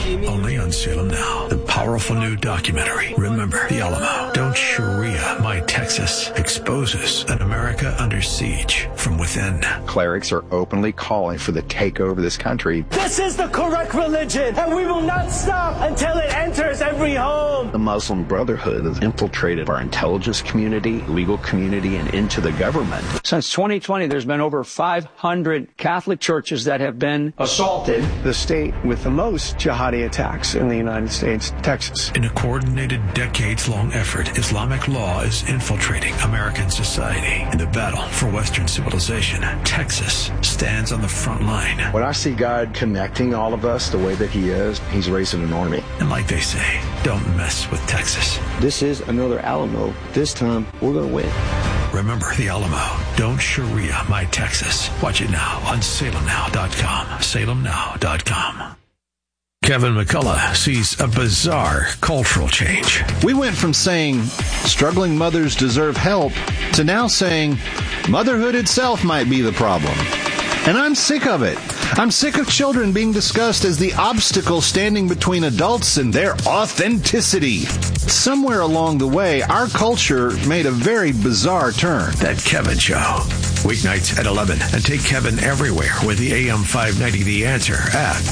Only on Salem Now. The powerful new documentary, Remember the Alamo. Don't Sharia My Texas, exposes an America under siege from within. Clerics are openly calling for the takeover of this country. This is the correct religion, and we will not stop until it enters every home. The Muslim Brotherhood has infiltrated our intelligence community, legal community, and into the government. Since 2020, there's been over 500 Catholic churches that have been assaulted. The state with the most jihadi attacks in the United States, Texas. In a coordinated, decades-long effort, Islamic law is infiltrating American society. In the battle for Western civilization, Texas stands on the front line. When I see God connecting all of us the way that he is, he's raising an army. And like they say, don't mess with Texas. This is another Alamo. This time, we're going to win. Remember the Alamo. Don't Sharia My Texas. Watch it now on salemnow.com. salemnow.com. Kevin McCullough sees a bizarre cultural change. We went from saying struggling mothers deserve help to now saying motherhood itself might be the problem. And I'm sick of it. I'm sick of children being discussed as the obstacle standing between adults and their authenticity. Somewhere along the way, our culture made a very bizarre turn. That Kevin Show. Weeknights at 11. And take Kevin everywhere with the AM 590 The Answer app.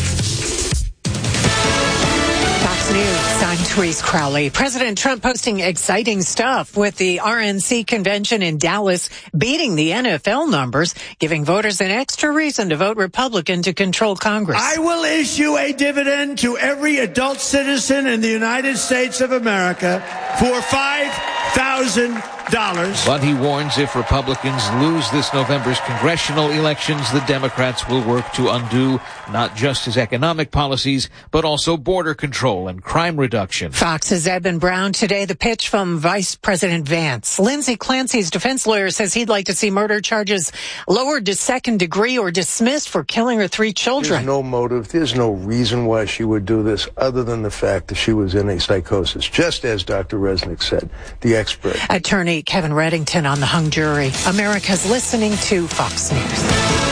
News. I'm Therese Crowley. President Trump posting exciting stuff with the RNC convention in Dallas, beating the NFL numbers, giving voters an extra reason to vote Republican to control Congress. I will issue a dividend to every adult citizen in the United States of America for $5,000. But he warns if Republicans lose this November's congressional elections, the Democrats will work to undo not just his economic policies, but also border control and crime reduction. Fox's Eben Brown today, the pitch from Vice President Vance. Lindsey Clancy's defense lawyer says he'd like to see murder charges lowered to second degree or dismissed for killing her 3 children. There's no motive. There's no reason why she would do this other than the fact that she was in a psychosis, just as Dr. Resnick said, the expert. Attorney Kevin Reddington on the hung jury. America's listening to Fox News.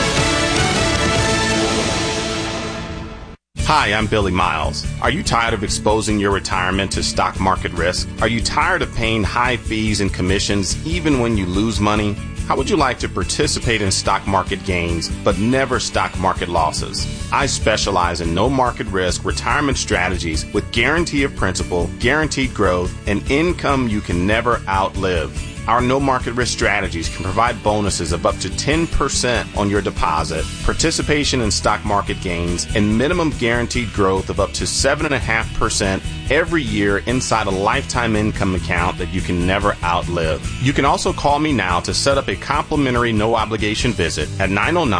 Hi, I'm Billy Miles. Are you tired of exposing your retirement to stock market risk? Are you tired of paying high fees and commissions even when you lose money? How would you like to participate in stock market gains, but never stock market losses? I specialize in no market risk retirement strategies with guarantee of principal, guaranteed growth, and income you can never outlive. Our no market risk strategies can provide bonuses of up to 10% on your deposit, participation in stock market gains, and minimum guaranteed growth of up to 7.5% every year inside a lifetime income account that you can never outlive. You can also call me now to set up a complimentary no obligation visit at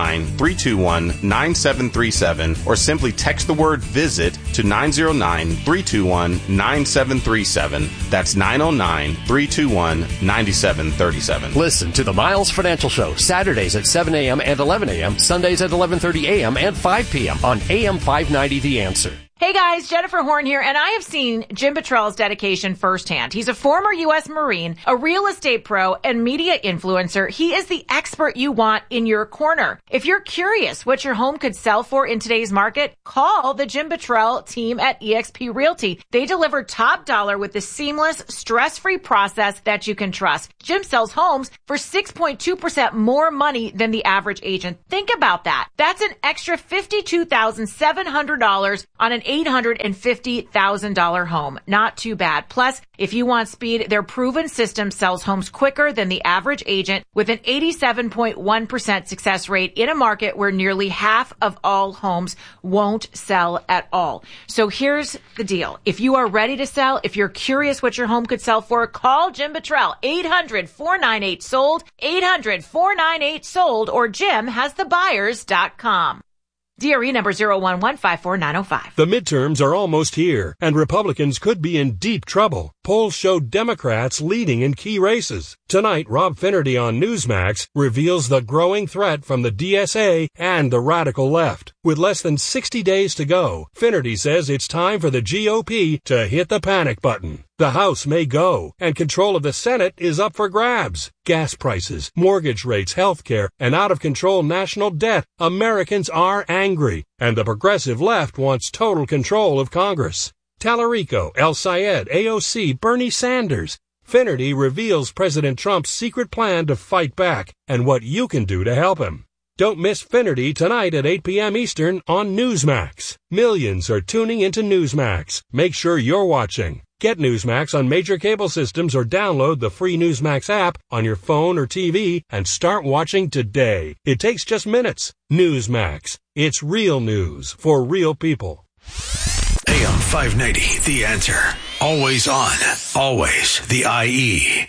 909-321-9737 or simply text the word visit to 909-321-9737. That's 909-321-9737. Listen to the Miles Financial Show Saturdays at 7 a.m. and 11 a.m., Sundays at 11:30 a.m. and 5 p.m. on AM 590 The Answer. Hey guys, Jennifer Horn here, and I have seen Jim Buttrell's dedication firsthand. He's a former U.S. Marine, a real estate pro, and media influencer. He is the expert you want in your corner. If you're curious what your home could sell for in today's market, call the Jim Buttrell team at eXp Realty. They deliver top dollar with the seamless, stress-free process that you can trust. Jim sells homes for 6.2% more money than the average agent. Think about that. That's an extra $52,700 on an $850,000 home. Not too bad. Plus, if you want speed, their proven system sells homes quicker than the average agent with an 87.1% success rate in a market where nearly half of all homes won't sell at all. So here's the deal. If you are ready to sell, if you're curious what your home could sell for, call Jim Buttrell, 800-498-SOLD, 800-498-SOLD, or JimHasTheBuyers.com. DRE number 011549005. The midterms are almost here, and Republicans could be in deep trouble. Polls show Democrats leading in key races. Tonight, Rob Finnerty on Newsmax reveals the growing threat from the DSA and the radical left. With less than 60 days to go, Finnerty says it's time for the GOP to hit the panic button. The House may go, and control of the Senate is up for grabs. Gas prices, mortgage rates, healthcare, and out-of-control national debt. Americans are angry, and the progressive left wants total control of Congress. Tallarico, El Sayed, AOC, Bernie Sanders. Finnerty reveals President Trump's secret plan to fight back and what you can do to help him. Don't miss Finnerty tonight at 8 p.m. Eastern on Newsmax. Millions are tuning into Newsmax. Make sure you're watching. Get Newsmax on major cable systems or download the free Newsmax app on your phone or TV and start watching today. It takes just minutes. Newsmax. It's real news for real people. AM 590, The Answer. Always on. Always the IE.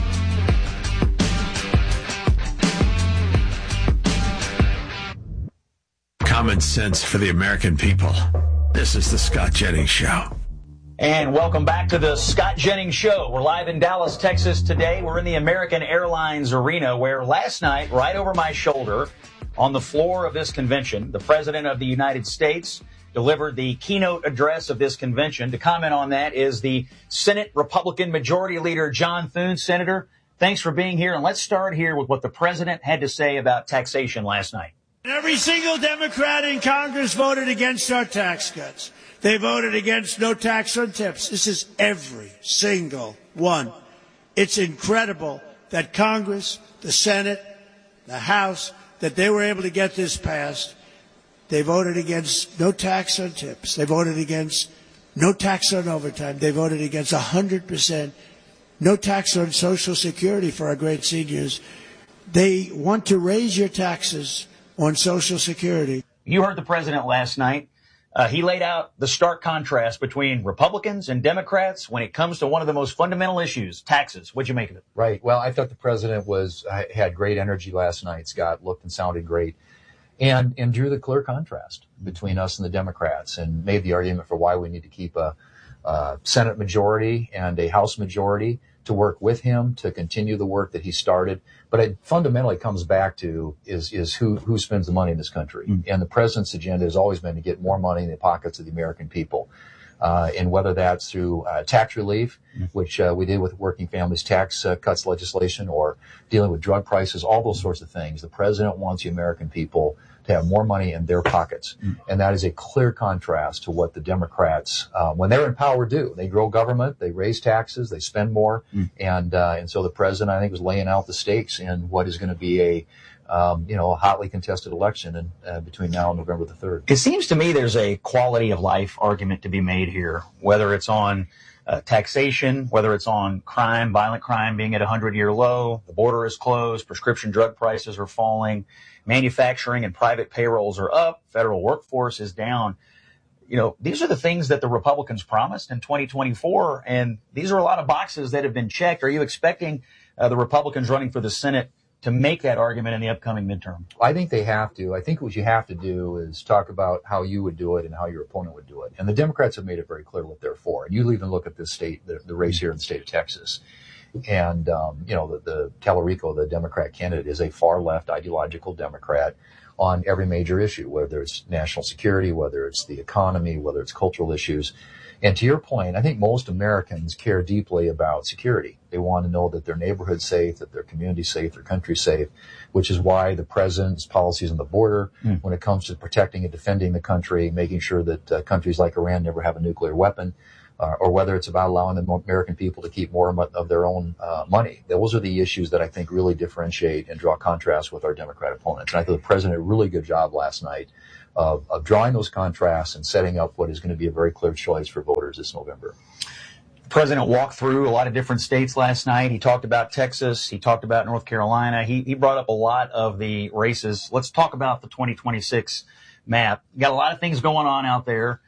Common sense for the American people. This is the Scott Jennings Show. And welcome back to the Scott Jennings Show. We're live in Dallas, Texas today. We're in the American Airlines Arena, where last night, right over my shoulder, on the floor of this convention, the President of the United States delivered the keynote address of this convention. To comment on that is the Senate Republican Majority Leader, John Thune. Senator, thanks for being here. And let's start here with what the President had to say about taxation last night. Every single Democrat in Congress voted against our tax cuts. They voted against no tax on tips. This is every single one. It's incredible that Congress, the Senate, the House, that they were able to get this passed. They voted against no tax on tips. They voted against no tax on overtime. They voted against 100% no tax on Social Security for our great seniors. They want to raise your taxes on Social Security. You heard the President last night. He laid out the stark contrast between Republicans and Democrats when it comes to one of the most fundamental issues, taxes. What'd you make of it? Right. Well, I thought the President had great energy last night, Scott, looked and sounded great, and drew the clear contrast between us and the Democrats and made the argument for why we need to keep a Senate majority and a House majority to work with him to continue the work that he started. But it fundamentally comes back to is who spends the money in this country. And the President's agenda has always been to get more money in the pockets of the American people. And whether that's through tax relief, which we did with working families tax cuts legislation, or dealing with drug prices, all those sorts of things. The President wants the American people to have more money in their pockets. And that is a clear contrast to what the Democrats, when they're in power, do. They grow government, they raise taxes, they spend more. And so the President, I think, was laying out the stakes in what is going to be a hotly contested election between now and November the 3rd. It seems to me there's a quality of life argument to be made here, whether it's on taxation, whether it's on crime, violent crime being at a 100-year low, the border is closed, prescription drug prices are falling, manufacturing and private payrolls are up, federal workforce is down. You know, these are the things that the Republicans promised in 2024, and these are a lot of boxes that have been checked. Are you expecting the Republicans running for the Senate to make that argument in the upcoming midterm? I think they have to. I think what you have to do is talk about how you would do it and how your opponent would do it. And the Democrats have made it very clear what they're for. And you even look at this state, the race here in the state of Texas. And, the Tallarico, the Democrat candidate, is a far-left ideological Democrat on every major issue, whether it's national security, whether it's the economy, whether it's cultural issues. And to your point, I think most Americans care deeply about security. They want to know that their neighborhood's safe, that their community's safe, their country's safe, which is why the President's policies on the border, when it comes to protecting and defending the country, making sure that countries like Iran never have a nuclear weapon, or whether it's about allowing the American people to keep more of their own money. Those are the issues that I think really differentiate and draw contrast with our Democrat opponents. And I think the President did a really good job last night of drawing those contrasts and setting up what is going to be a very clear choice for voters this November. The President walked through a lot of different states last night. He talked about Texas. He talked about North Carolina. He brought up a lot of the races. Let's talk about the 2026 map. You got a lot of things going on out there.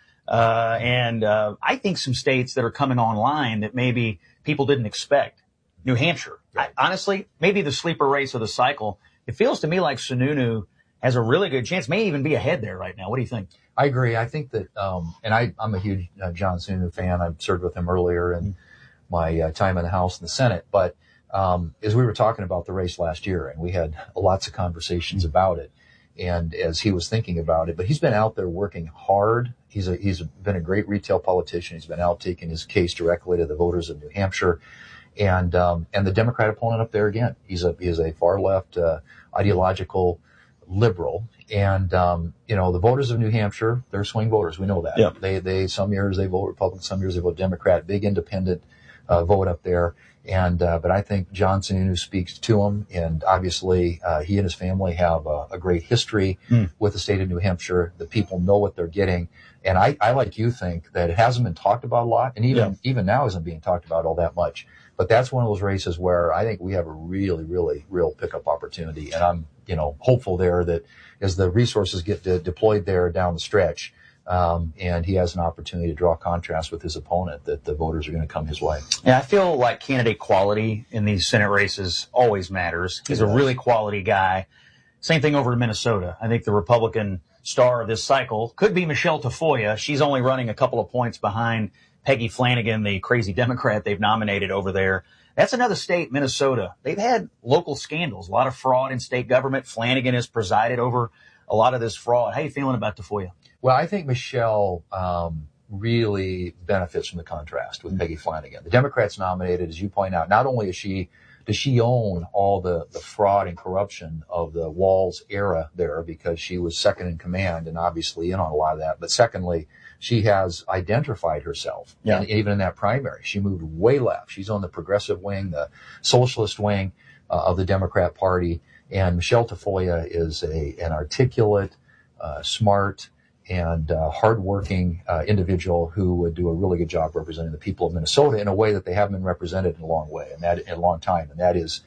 And I think some states that are coming online that maybe people didn't expect. New Hampshire. Honestly, maybe the sleeper race of the cycle. It feels to me like Sununu has a really good chance, may even be ahead there right now. What do you think? I agree. I think that, and I'm a huge John Sununu fan. I've served with him earlier in my time in the House and the Senate. But as we were talking about the race last year, and we had lots of conversations about it, And as he was thinking about it, but he's been out there working hard. He's been a great retail politician. He's been out taking his case directly to the voters of New Hampshire, and the Democrat opponent up there again. He's a far left ideological liberal, and the voters of New Hampshire, they're swing voters. We know that. Yeah. They some years they vote Republican, some years they vote Democrat. Big independent vote up there. And but I think John Sununu speaks to him, and obviously he and his family have a great history with the state of New Hampshire. The people know what they're getting, and I like you think that it hasn't been talked about a lot, and even now isn't being talked about all that much. But that's one of those races where I think we have a really, really real pickup opportunity, and I'm hopeful there that as the resources get deployed there down the stretch. And he has an opportunity to draw contrast with his opponent, that the voters are going to come his way. Yeah, I feel like candidate quality in these Senate races always matters. He's a really quality guy. Same thing over in Minnesota. I think the Republican star of this cycle could be Michelle Tafoya. She's only running a couple of points behind Peggy Flanagan, the crazy Democrat they've nominated over there. That's another state, Minnesota. They've had local scandals, a lot of fraud in state government. Flanagan has presided over a lot of this fraud. How are you feeling about Tafoya? Well, I think Michelle really benefits from the contrast with Peggy Flanagan. The Democrats nominated, as you point out, not only does she own all the fraud and corruption of the Walz era there, because she was second in command and obviously in on a lot of that, but secondly, she has identified herself. Yeah. And even in that primary, she moved way left. She's on the progressive wing, the socialist wing of the Democrat Party. And Michelle Tafoya is an articulate, smart, and hardworking individual who would do a really good job representing the people of Minnesota in a way that they haven't been represented in a long time, and that is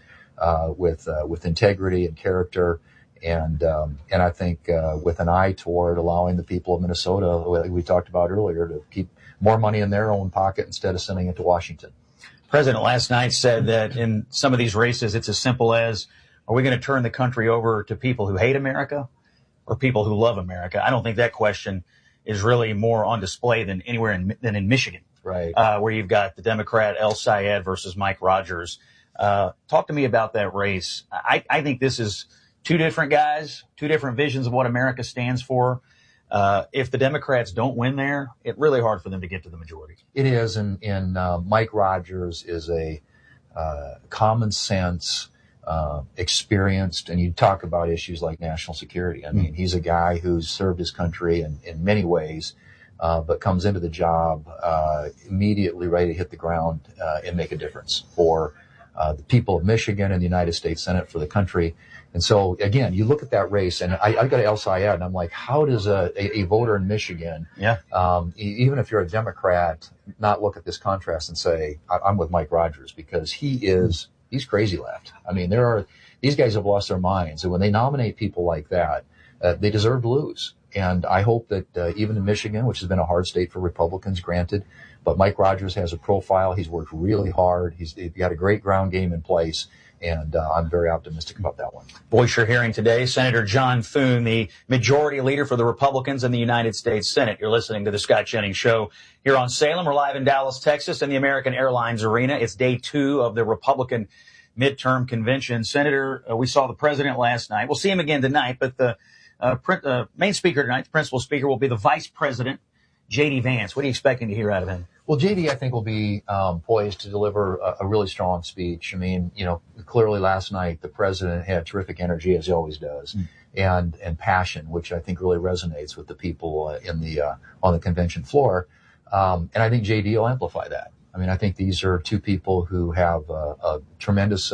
with integrity and character, and I think with an eye toward allowing the people of Minnesota, like we talked about earlier, to keep more money in their own pocket instead of sending it to Washington. The president last night said that in some of these races, it's as simple as, are we going to turn the country over to people who hate America or people who love America? I don't think that question is really more on display than anywhere than in Michigan, right? Where you've got the Democrat El Sayed versus Mike Rogers. Talk to me about that race. I think this is two different guys, two different visions of what America stands for. If the Democrats don't win there, it's really hard for them to get to the majority. It is, and Mike Rogers is a common sense, experienced, and you talk about issues like national security. I mean, he's a guy who's served his country in many ways, but comes into the job immediately ready to hit the ground and make a difference for the people of Michigan and the United States Senate, for the country. And so, again, you look at that race, and I got to El Sayed, and I'm like, how does a voter in Michigan, even if you're a Democrat, not look at this contrast and say, I'm with Mike Rogers, because he's crazy left. I mean, these guys have lost their minds, and when they nominate people like that, they deserve to lose. And I hope that even in Michigan, which has been a hard state for Republicans, granted, but Mike Rogers has a profile. He's worked really hard. He's got a great ground game in place. And I'm very optimistic about that one. Voice you're hearing today, Senator John Thune, the majority leader for the Republicans in the United States Senate. You're listening to the Scott Jennings Show here on Salem. We're live in Dallas, Texas, in the American Airlines Arena. It's day 2 of the Republican midterm convention. Senator, we saw the president last night. We'll see him again tonight, but the main speaker tonight, the principal speaker, will be the vice president, J.D. Vance. What are you expecting to hear out of him? Well, J.D., I think, will be poised to deliver a really strong speech. I mean, clearly last night the president had terrific energy, as he always does, and passion, which I think really resonates with the people on the convention floor. And I think J.D. will amplify that. I mean, I think these are two people who have a tremendous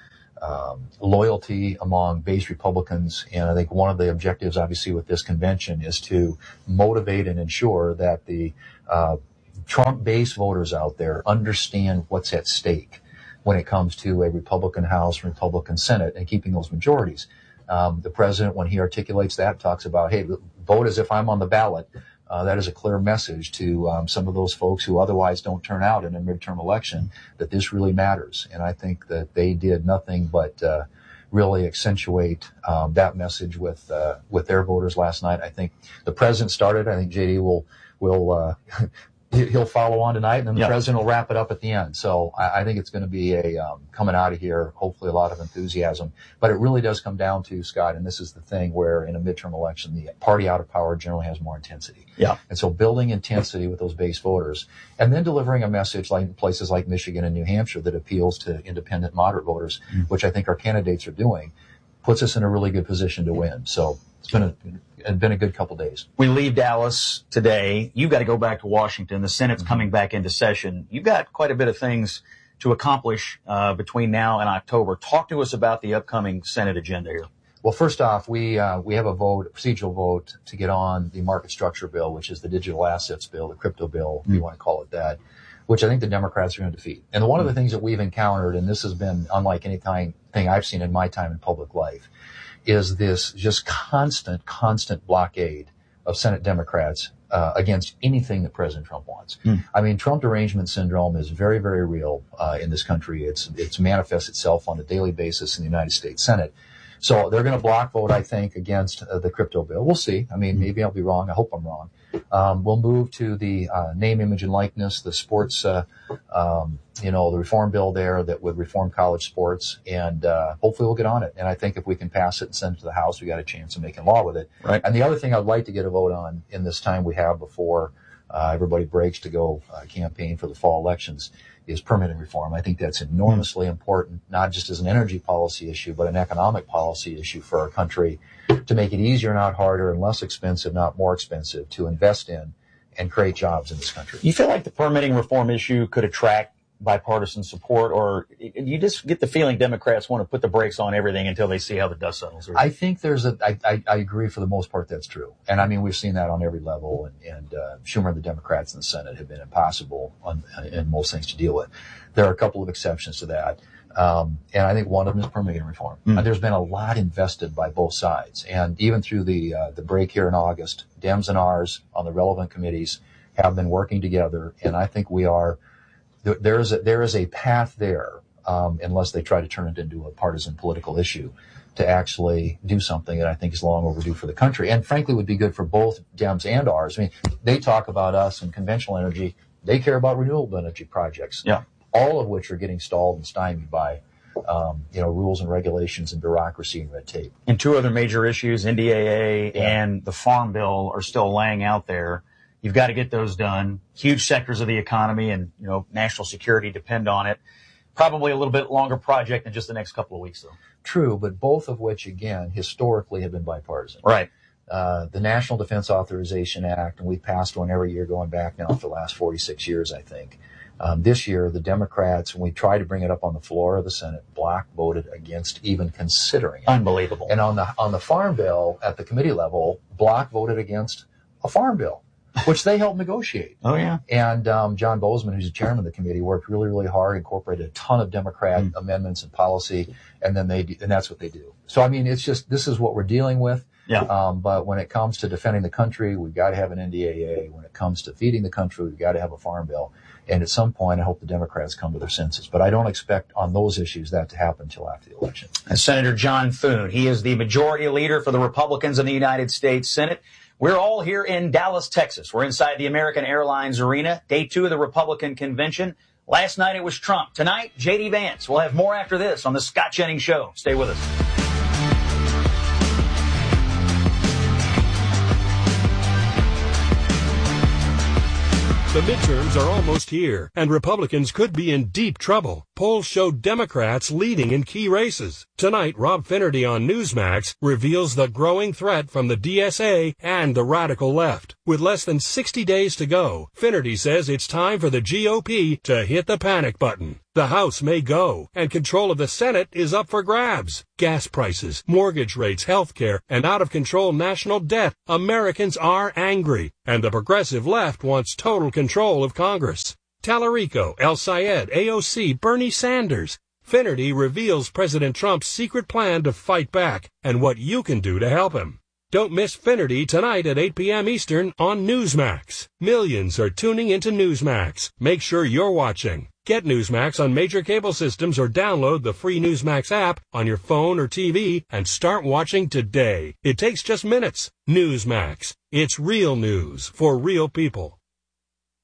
loyalty among base Republicans. And I think one of the objectives, obviously, with this convention is to motivate and ensure that the Trump base voters out there understand what's at stake when it comes to a Republican House, Republican Senate, and keeping those majorities. The president, when he articulates that, talks about, hey, vote as if I'm on the ballot. That is a clear message to some of those folks who otherwise don't turn out in a midterm election, that this really matters. And I think that they did nothing but really accentuate that message with their voters last night. I think the president started. I think JD will he'll follow on tonight, and then the president will wrap it up at the end. So I think it's going to be a coming out of here, hopefully a lot of enthusiasm. But it really does come down to, Scott, and this is the thing where in a midterm election, the party out of power generally has more intensity. Yeah. And so building intensity with those base voters, and then delivering a message like places like Michigan and New Hampshire that appeals to independent, moderate voters, which I think our candidates are doing, puts us in a really good position to win. So it's been a good couple days. We leave Dallas today. You've got to go back to Washington. The Senate's coming back into session. You've got quite a bit of things to accomplish between now and October. Talk to us about the upcoming Senate agenda here. Well, first off, we have a procedural vote to get on the market structure bill, which is the digital assets bill, the crypto bill, if you want to call it that, which I think the Democrats are going to defeat. And one of the things that we've encountered, and this has been unlike any thing I've seen in my time in public life, is this just constant blockade of Senate Democrats against anything that President Trump wants. I mean, Trump derangement syndrome is very, very real in this country. It's manifests itself on a daily basis in the United States Senate. So they're going to block vote, I think, against the crypto bill. We'll see. I mean, maybe I'll be wrong. I hope I'm wrong. We'll move to the name, image, and likeness, the sports, the reform bill there that would reform college sports, and hopefully we'll get on it. And I think if we can pass it and send it to the House, we got a chance of making law with it. Right. And the other thing I'd like to get a vote on in this time we have before everybody breaks to go campaign for the fall elections is permitting reform. I think that's enormously important, not just as an energy policy issue, but an economic policy issue for our country, to make it easier, not harder, and less expensive, not more expensive, to invest in and create jobs in this country. You feel like the permitting reform issue could attract bipartisan support, or you just get the feeling Democrats want to put the brakes on everything until they see how the dust settles? I think I agree for the most part that's true. And I mean, we've seen that on every level, and Schumer and the Democrats in the Senate have been impossible in most things to deal with. There are a couple of exceptions to that. And I think one of them is permitting reform. There's been a lot invested by both sides. And even through the break here in August, Dems and ours on the relevant committees have been working together. And I think there is a path there, unless they try to turn it into a partisan political issue, to actually do something that I think is long overdue for the country. And frankly would be good for both Dems and ours. I mean, they talk about us and conventional energy. They care about renewable energy projects. Yeah. All of which are getting stalled and stymied by, rules and regulations and bureaucracy and red tape. And two other major issues, NDAA and the Farm Bill, are still laying out there. You've got to get those done. Huge sectors of the economy and, national security depend on it. Probably a little bit longer project than just the next couple of weeks, though. True, but both of which, again, historically have been bipartisan. Right. The National Defense Authorization Act, and we've passed one every year going back now for the last 46 years, I think. This year, the Democrats, when we tried to bring it up on the floor of the Senate, block voted against even considering it. Unbelievable. And on the Farm Bill at the committee level, block voted against a Farm Bill, which they helped negotiate. Oh, yeah. And John Bozeman, who's the chairman of the committee, worked really, really hard, incorporated a ton of Democrat amendments and policy, and that's what they do. So, I mean, it's just, this is what we're dealing with. Yeah. But when it comes to defending the country, we've got to have an NDAA. When it comes to feeding the country, we've got to have a Farm Bill. And at some point, I hope the Democrats come to their senses. But I don't expect on those issues that to happen until after the election. And Senator John Thune, he is the majority leader for the Republicans in the United States Senate. We're all here in Dallas, Texas. We're inside the American Airlines Arena, day 2 of the Republican convention. Last night it was Trump. Tonight, J.D. Vance. We'll have more after this on the Scott Jennings Show. Stay with us. The midterms are almost here, and Republicans could be in deep trouble. Polls show Democrats leading in key races. Tonight, Rob Finnerty on Newsmax reveals the growing threat from the DSA and the radical left. With less than 60 days to go, Finnerty says it's time for the GOP to hit the panic button. The House may go, and control of the Senate is up for grabs. Gas prices, mortgage rates, health care, and out-of-control national debt. Americans are angry, and the progressive left wants total control of Congress. Tallarico, El Sayed, AOC, Bernie Sanders. Finnerty reveals President Trump's secret plan to fight back and what you can do to help him. Don't miss Finnerty tonight at 8 p.m. Eastern on Newsmax. Millions are tuning into Newsmax. Make sure you're watching. Get Newsmax on major cable systems or download the free Newsmax app on your phone or TV and start watching today. It takes just minutes. Newsmax. It's real news for real people.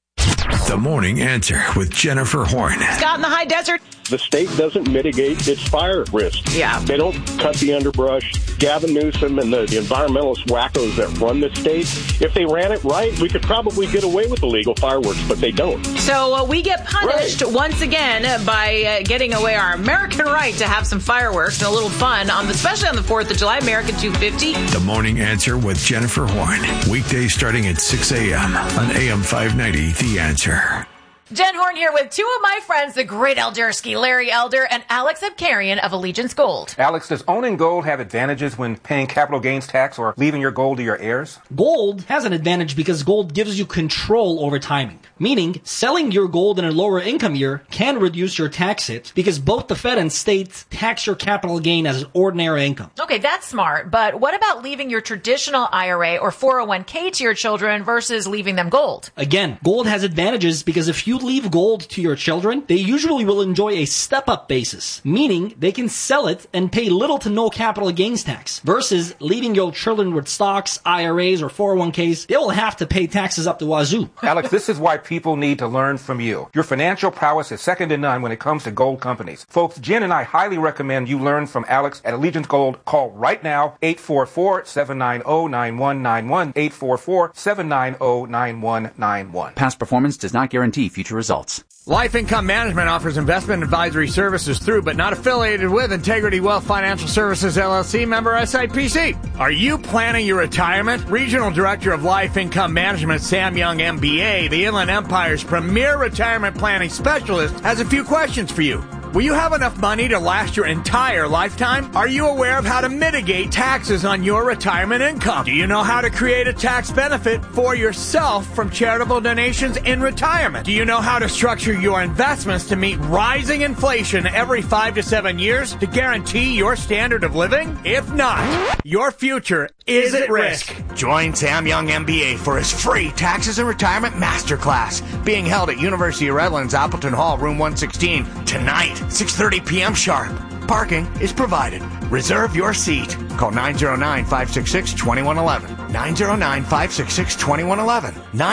The Morning Answer with Jennifer Horn. Scott in the high desert. The state doesn't mitigate its fire risk. Yeah. They don't cut the underbrush. Gavin Newsom and the environmentalist wackos that run the state, if they ran it right, we could probably get away with illegal fireworks, but they don't. So we get punished once again by getting away our American right to have some fireworks and a little fun, especially on the 4th of July, American 250. The Morning Answer with Jennifer Horn. Weekdays starting at 6 a.m. on AM 590, The Answer. Jen Horn here with two of my friends, the great Eldersky, Larry Elder, and Alex Abkarian of Allegiance Gold. Alex, does owning gold have advantages when paying capital gains tax or leaving your gold to your heirs? Gold has an advantage because gold gives you control over timing. Meaning, selling your gold in a lower income year can reduce your tax hit because both the Fed and state tax your capital gain as ordinary income. Okay, that's smart, but what about leaving your traditional IRA or 401k to your children versus leaving them gold? Again, gold has advantages because if you leave gold to your children, they usually will enjoy a step-up basis, meaning they can sell it and pay little to no capital gains tax, versus leaving your children with stocks, IRAs, or 401ks, they will have to pay taxes up the wazoo. Alex, this is why people need to learn from you. Your financial prowess is second to none when it comes to gold companies. Folks, Jen and I highly recommend you learn from Alex at Allegiance Gold. Call right now, 844-790-9191, 844-790-9191. Past performance does not guarantee future results. Life Income Management offers investment advisory services through, but not affiliated with, Integrity Wealth Financial Services, LLC, member SIPC. Are you planning your retirement? Regional Director of Life Income Management, Sam Young, MBA, the Inland Empire's premier retirement planning specialist, has a few questions for you. Will you have enough money to last your entire lifetime? Are you aware of how to mitigate taxes on your retirement income? Do you know how to create a tax benefit for yourself from charitable donations in retirement? Do you know how to structure your investments to meet rising inflation every 5 to 7 years to guarantee your standard of living? If not, your future is at risk. Join Sam Young MBA for his free Taxes and Retirement Masterclass being held at University of Redlands, Appleton Hall, room 116 tonight, 6:30 p.m. sharp. Parking is provided. Reserve your seat. Call 909-566-2111. 909-566-2111.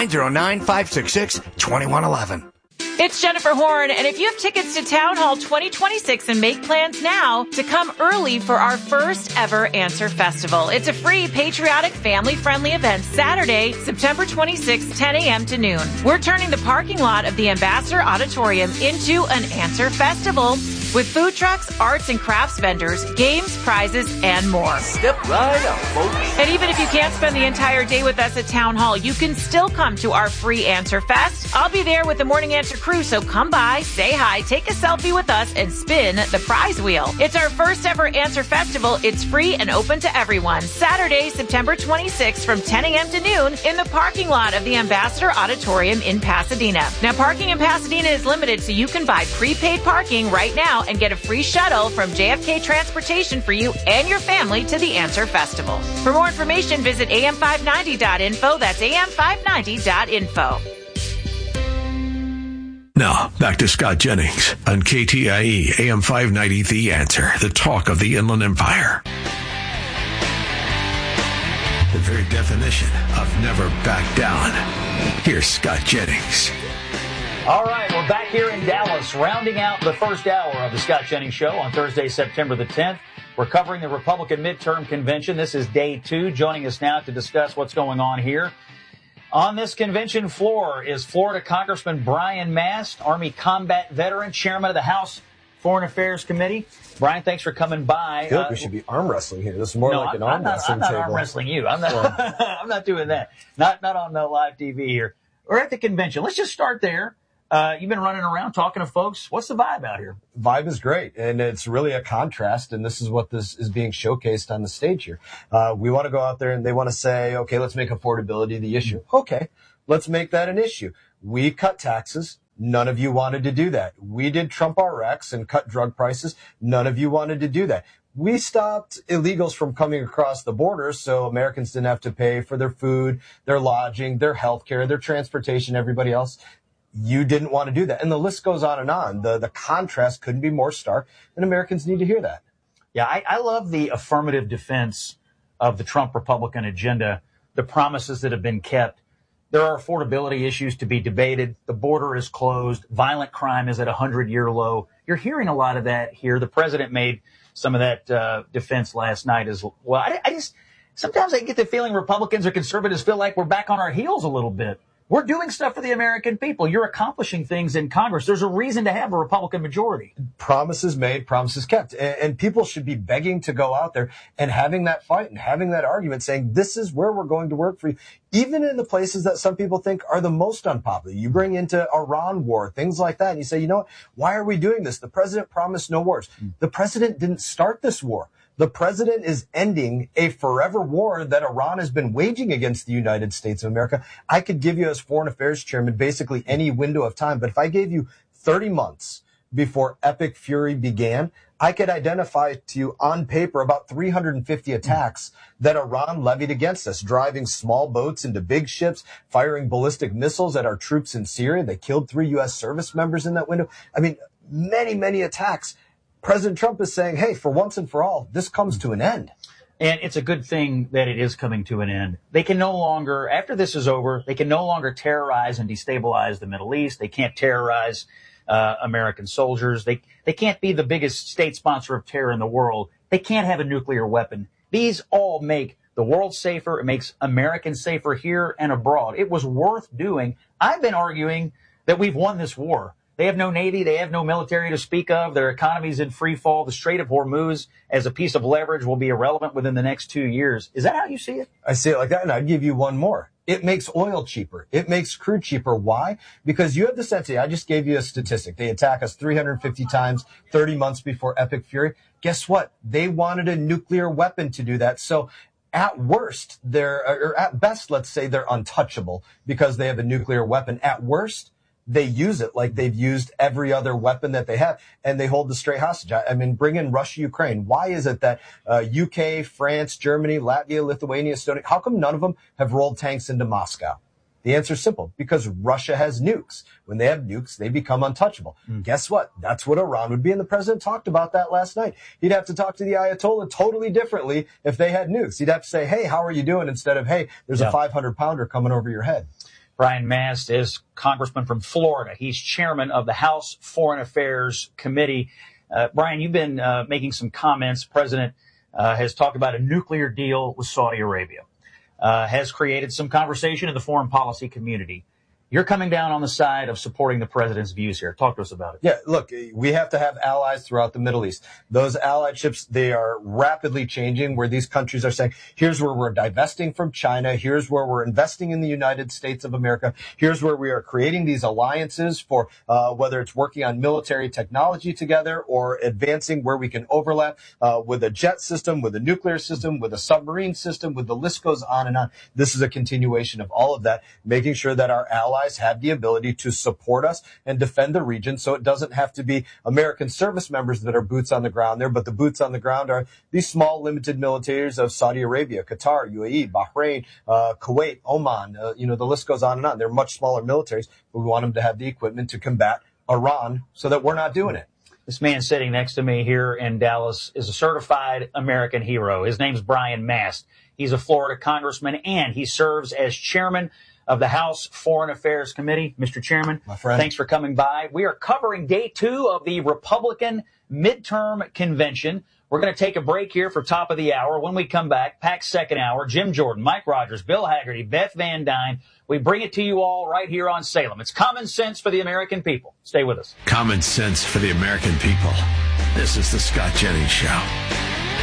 909-566-2111. It's Jennifer Horn, and if you have tickets to Town Hall 2026 and make plans now to come early for our first ever Answer Festival. It's a free, patriotic, family-friendly event Saturday, September 26, 10 a.m. to noon. We're turning the parking lot of the Ambassador Auditorium into an Answer Festival with food trucks, arts and crafts vendors, games, prizes, and more. Step right up, folks. And even if you can't spend the entire day with us at Town Hall, you can still come to our free Answer Fest. I'll be there with the Morning Answer crew, so come by, say hi, take a selfie with us, and spin the prize wheel. It's our first ever Answer Festival. It's free and open to everyone. Saturday, September 26th from 10 a.m. to noon in the parking lot of the Ambassador Auditorium in Pasadena. Now, parking in Pasadena is limited, so you can buy prepaid parking right now and get a free shuttle from JFK Transportation for you and your family to the Answer Festival. For more information, visit am590.info. That's am590.info. Now, back to Scott Jennings on KTIE AM 590, The Answer, the talk of the Inland Empire. The very definition of never back down. Here's Scott Jennings. All right, we're back here in Dallas, rounding out the first hour of the Scott Jennings Show on Thursday, September the 10th. We're covering the Republican midterm convention. This is day 2. Joining us now to discuss what's going on here. On this convention floor is Florida Congressman Brian Mast, Army combat veteran, chairman of the House Foreign Affairs Committee. Brian, thanks for coming by. I feel like we should be arm wrestling here. This is more like an arm wrestling table. I'm not arm wrestling you. I'm not doing that. Not on the live TV here. We're at the convention. Let's just start there. You've been running around talking to folks. What's the vibe out here? Vibe is great, and it's really a contrast, and this is what this is being showcased on the stage here. We want to go out there, and they want to say, okay, let's make affordability the issue. Okay, let's make that an issue. We cut taxes. None of you wanted to do that. We did Trump RX and cut drug prices. None of you wanted to do that. We stopped illegals from coming across the border so Americans didn't have to pay for their food, their lodging, their health care, their transportation, everybody else. You didn't want to do that. And the list goes on and on. The contrast couldn't be more stark, and Americans need to hear that. Yeah, I love the affirmative defense of the Trump Republican agenda, the promises that have been kept. There are affordability issues to be debated. The border is closed. Violent crime is at a 100-year low. You're hearing a lot of that here. The president made some of that defense last night as well. Sometimes I get the feeling Republicans or conservatives feel like we're back on our heels a little bit. We're doing stuff for the American people. You're accomplishing things in Congress. There's a reason to have a Republican majority. Promises made, promises kept. And people should be begging to go out there and having that fight and having that argument saying, this is where we're going to work for you. Even in the places that some people think are the most unpopular. You bring into Iran war, things like that. And you say, you know what? Why are we doing this? The president promised no wars. The president didn't start this war. The president is ending a forever war that Iran has been waging against the United States of America. I could give you as Foreign Affairs Chairman basically any window of time, but if I gave you 30 months before Epic Fury began, I could identify to you on paper about 350 attacks that Iran levied against us, driving small boats into big ships, firing ballistic missiles at our troops in Syria. They killed 3 U.S. service members in that window. I mean, many, many attacks. President Trump is saying, hey, for once and for all, this comes to an end. And it's a good thing that it is coming to an end. They can no longer, after this is over, they can no longer terrorize and destabilize the Middle East. They can't terrorize American soldiers. They can't be the biggest state sponsor of terror in the world. They can't have a nuclear weapon. These all make the world safer. It makes Americans safer here and abroad. It was worth doing. I've been arguing that we've won this war. They have no Navy. They have no military to speak of. Their economy's in free fall. The Strait of Hormuz as a piece of leverage will be irrelevant within the next 2 years. Is that how you see it? I see it like that, and I'd give you one more. It makes oil cheaper. It makes crude cheaper. Why? Because you have the sense, I just gave you a statistic. They attack us 350 times 30 months before Epic Fury. Guess what? They wanted a nuclear weapon to do that. So at worst, or at best, let's say they're untouchable because they have a nuclear weapon. At worst, they use it like they've used every other weapon that they have, and they hold the straight hostage. I mean, bring in Russia, Ukraine. Why is it that UK, France, Germany, Latvia, Lithuania, Estonia, how come none of them have rolled tanks into Moscow? The answer is simple, because Russia has nukes. When they have nukes, they become untouchable. Guess what? That's what Iran would be, and the president talked about that last night. He'd have to talk to the Ayatollah totally differently if they had nukes. He'd have to say, hey, how are you doing? Instead of, hey, there's a 500-pounder coming over your head. Brian Mast is congressman from Florida. He's chairman of the House Foreign Affairs Committee. Brian, you've been making some comments. The president has talked about a nuclear deal with Saudi Arabia, has created some conversation in the foreign policy community. You're coming down on the side of supporting the president's views here. Talk to us about it. Yeah, look, we have to have allies throughout the Middle East. Those alliedships, they are rapidly changing, where these countries are saying, here's where we're divesting from China. Here's where we're investing in the United States of America. Here's where we are creating these alliances for whether it's working on military technology together or advancing where we can overlap with a jet system, with a nuclear system, with a submarine system, with the list goes on and on. This is a continuation of all of that, making sure that our allies have the ability to support us and defend the region, so it doesn't have to be American service members that are boots on the ground there, but the boots on the ground are these small limited militaries of Saudi Arabia, Qatar, UAE, Bahrain, Kuwait, Oman, the list goes on and on. They're much smaller militaries, but we want them to have the equipment to combat Iran so that we're not doing it. This man sitting next to me here in Dallas is a certified American hero. His name's Brian Mast. He's a Florida congressman, and he serves as chairman of the House Foreign Affairs Committee. Mr. Chairman, my friend, thanks for coming by. We are covering day 2 of the Republican midterm convention. We're going to take a break here for top of the hour. When we come back, packed second hour, Jim Jordan, Mike Rogers, Bill Haggerty, Beth Van Dyne. We bring it to you all right here on Salem. It's common sense for the American people. Stay with us. Common sense for the American people. This is the Scott Jennings Show.